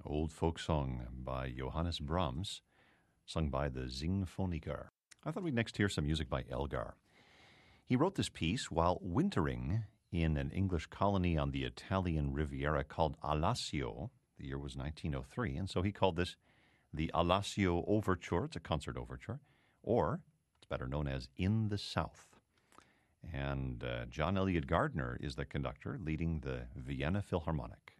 old folk song by Johannes Brahms, sung by the Singfoniker. I thought we'd next hear some music by Elgar. He wrote this piece while wintering in an English colony on the Italian Riviera called Alassio. The year was 1903, and so he called this the Alassio Overture. It's a concert overture, or it's better known as In the South. And John Elliott Gardner is the conductor leading the Vienna Philharmonic.